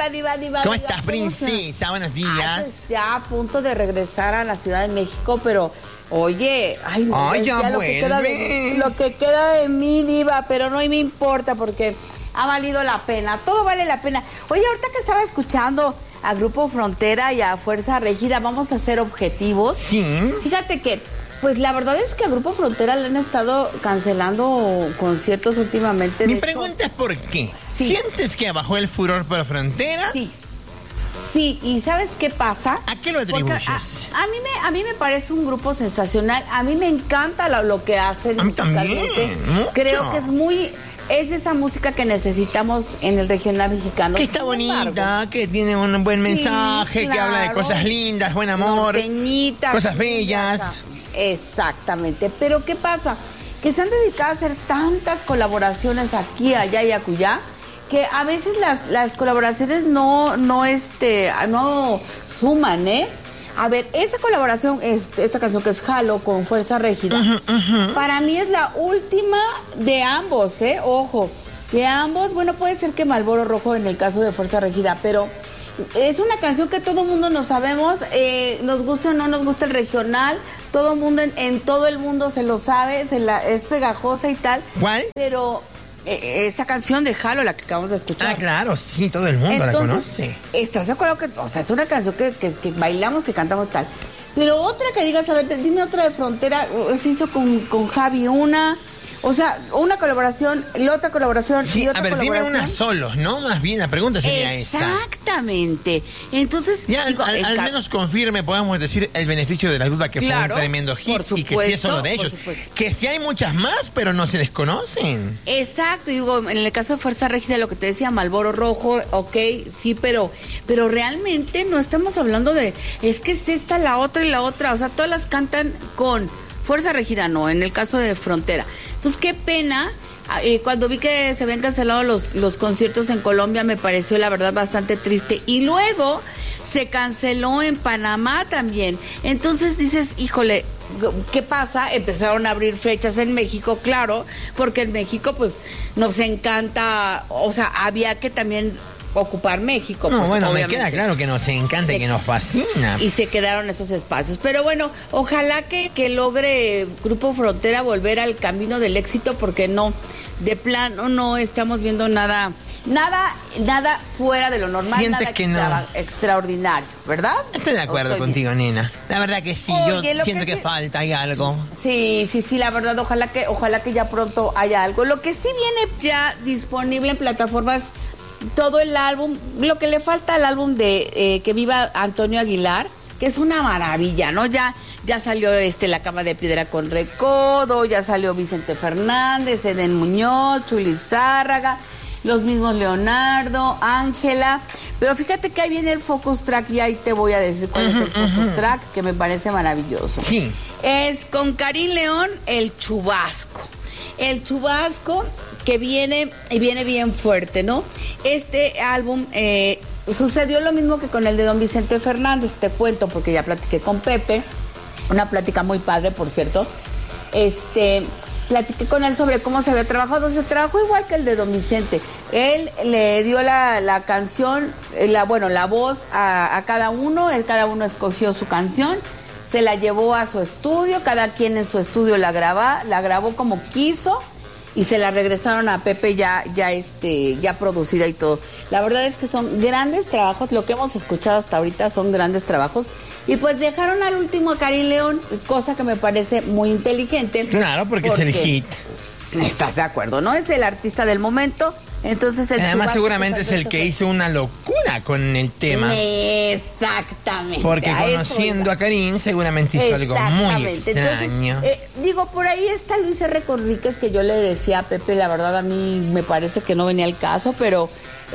Diva. ¿Cómo estás, princesa? Buenos días. Pues ya a punto de regresar a la Ciudad de México, pero... Oye, ya lo que queda de mí, Diva, pero no me importa porque ha valido la pena, todo vale la pena. Oye, ahorita que estaba escuchando a Grupo Frontera y a Fuerza Régida, vamos a ser objetivos. Sí. Fíjate que, pues la verdad es que a Grupo Frontera le han estado cancelando conciertos últimamente. Mi pregunta es ¿por qué? Sí. ¿Sientes que bajó el furor por Frontera? Sí, ¿y sabes qué pasa? ¿A qué lo atribuyes? A mí me parece un grupo sensacional. A mí me encanta lo que hacen. A mí también. Mucho. Creo que es esa música que necesitamos en el regional mexicano. Que está bonita, que tiene un buen mensaje, claro, que habla de cosas lindas, buen amor, cosas bellas. Exactamente. Pero ¿qué pasa? Que se han dedicado a hacer tantas colaboraciones aquí, allá y acullá, que a veces las colaboraciones no suman, ¿eh? A ver, esta colaboración, esta canción que es Jalo con Fuerza Régida, para mí es la última de ambos, ¿eh? Ojo, de ambos, bueno, puede ser que Malboro Rojo en el caso de Fuerza Régida, pero es una canción que todo el mundo nos sabemos, nos gusta o no nos gusta el regional, todo el mundo en todo el mundo se lo sabe, es pegajosa y tal. ¿Cuál? Pero... esta canción de Jalo, la que acabamos de escuchar. Ah, claro, sí, todo el mundo la conoce. ¿Estás de acuerdo que, o sea, es una canción que bailamos, que cantamos tal? Pero otra que digas, a ver, dime otra de Frontera, se hizo con Javi una... O sea, una colaboración, la otra colaboración sí, y otra colaboración. A ver, dime una solos, ¿no? Más bien, la pregunta sería esa. Exactamente. Entonces, ya, digo, al menos confirme, podemos decir, el beneficio de la duda que claro, fue un tremendo hit y que sí es solo de ellos. Que sí hay muchas más, pero no se les conocen. Exacto, digo, en el caso de Fuerza Régida, lo que te decía, Malboro Rojo, ok, sí, pero realmente no estamos hablando de, es que es esta, la otra y la otra, o sea, todas las cantan con... Fuerza Régida no, en el caso de Frontera. Entonces, qué pena, cuando vi que se habían cancelado los conciertos en Colombia, me pareció la verdad bastante triste. Y luego se canceló en Panamá también. Entonces dices, híjole, ¿qué pasa? Empezaron a abrir fechas en México, claro, porque en México pues nos encanta, o sea, había que también... ocupar México. No, pues, bueno, me queda claro que nos encanta y que nos fascina. Y se quedaron esos espacios. Pero bueno, ojalá que logre Grupo Frontera volver al camino del éxito, porque no, de plano no estamos viendo nada fuera de lo normal. Sientes nada que no. Extraordinario, ¿verdad? Estoy de acuerdo contigo, nena. La verdad que sí, oye, yo siento que falta, hay algo. Sí, la verdad, ojalá que ya pronto haya algo. Lo que sí viene ya disponible en plataformas, todo el álbum, lo que le falta al álbum de Que Viva Antonio Aguilar, que es una maravilla, ¿no? Ya salió La Cama de Piedra con Recodo, ya salió Vicente Fernández, Eden Muñoz, Chuli Zárraga, los mismos Leonardo, Ángela, pero fíjate que ahí viene el Focus Track y ahí te voy a decir cuál es el Focus Track, que me parece maravilloso. Sí. Es con Karim León, El Chubasco. El Chubasco, que viene bien fuerte, ¿no? Este álbum sucedió lo mismo que con el de Don Vicente Fernández, te cuento, porque ya platiqué con Pepe, una plática muy padre, por cierto. Platiqué con él sobre cómo se había trabajado. Se trabajó igual que el de Don Vicente. Él le dio la canción, la voz a cada uno. Cada uno escogió su canción, se la llevó a su estudio, cada quien en su estudio la grabó como quiso y se la regresaron a Pepe ya producida y todo. La verdad es que son grandes trabajos, lo que hemos escuchado hasta ahorita son grandes trabajos. Y pues dejaron al último a Karim León, cosa que me parece muy inteligente. Claro, porque es el hit. ¿Estás de acuerdo, no? Es el artista del momento. Entonces además seguramente es el que hizo una locura con el tema. Exactamente. Porque conociendo a Karim seguramente hizo algo muy extraño. Entonces, por ahí está Luis R. Conríquez, que yo le decía a Pepe, la verdad a mí me parece que no venía al caso, pero...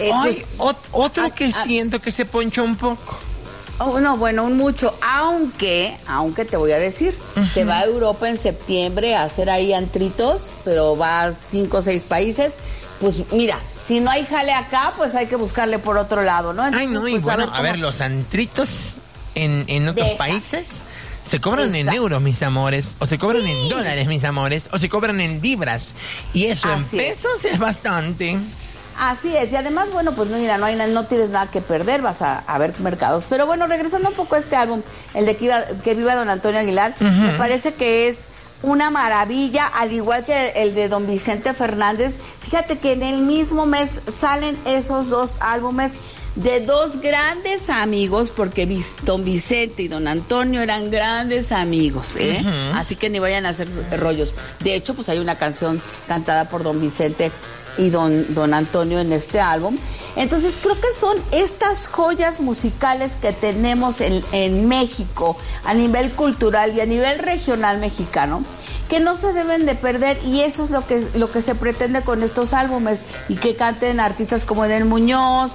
otro que siento que se ponchó un poco. No, bueno, mucho, aunque te voy a decir, se va a Europa en septiembre a hacer ahí antritos, pero va a 5 o 6 países. Pues mira, si no hay jale acá, pues hay que buscarle por otro lado, ¿no? Entonces, y pues, bueno, a ver, los antritos en otros países se cobran en euros, mis amores, o se cobran en dólares, mis amores, o se cobran en libras. Y eso en pesos es bastante. Así es, y además, bueno, pues mira, no tienes nada que perder, vas a ver mercados. Pero bueno, regresando un poco a este álbum, el de Que Viva Don Antonio Aguilar, me parece que es una maravilla, al igual que el de Don Vicente Fernández. Fíjate que en el mismo mes salen esos dos álbumes de dos grandes amigos, porque Don Vicente y Don Antonio eran grandes amigos, así que ni vayan a hacer rollos. De hecho, pues hay una canción cantada por Don Vicente y don Antonio en este álbum. Entonces creo que son estas joyas musicales que tenemos en México a nivel cultural y a nivel regional mexicano, que no se deben de perder, y eso es lo que se pretende con estos álbumes, y que canten artistas como Edén Muñoz,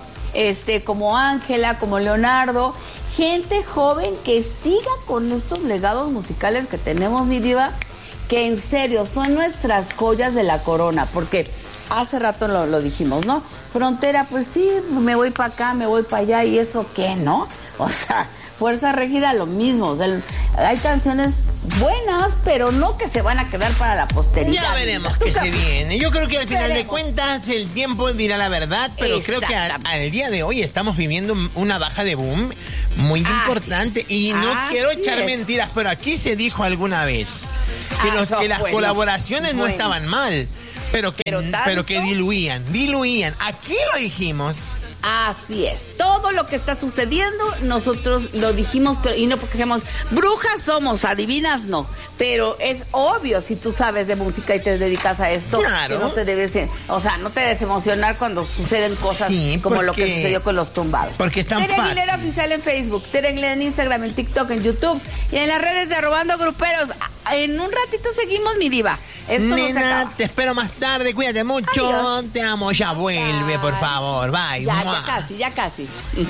como Ángela, como Leonardo, gente joven que siga con estos legados musicales que tenemos, mi diva, que en serio son nuestras joyas de la corona, porque hace rato lo dijimos, ¿no? Frontera, pues sí, me voy para acá, me voy para allá, ¿y eso qué, no? O sea, Fuerza Régida lo mismo, o sea, hay canciones buenas, pero no que se van a quedar para la posteridad. Ya veremos qué se viene. Yo creo que al final de cuentas el tiempo dirá la verdad, pero creo que al día de hoy estamos viviendo una baja de boom muy importante, y no quiero echar mentiras, pero aquí se dijo alguna vez que las colaboraciones no estaban mal, pero que diluían. Aquí lo dijimos. Así es, todo lo que está sucediendo nosotros lo dijimos, pero, y no porque seamos brujas somos, adivinas no, pero es obvio, si tú sabes de música y te dedicas a esto, claro, que no te debes emocionar cuando suceden cosas como lo que sucedió con los tumbados. Porque es tan fácil. Tere Aguilera Oficial en Facebook, Tere Aguilera en Instagram, en TikTok, en YouTube y en las redes de Robando Gruperos. En un ratito seguimos, mi diva. Esto Nena, no se acaba. Te espero más tarde, cuídate mucho. Adiós. Te amo, ya vuelve, por favor. Bye. Ya casi.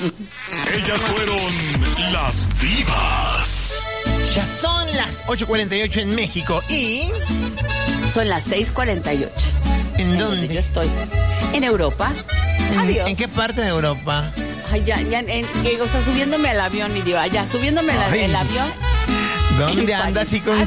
Ellas fueron las divas. Ya son las 8:48 en México y... Son las 6:48. ¿En dónde? Donde yo estoy. En Europa. Adiós. ¿En qué parte de Europa? Ay, o sea, subiéndome al avión, mi diva. Ya, subiéndome al avión. ¿Dónde andas y con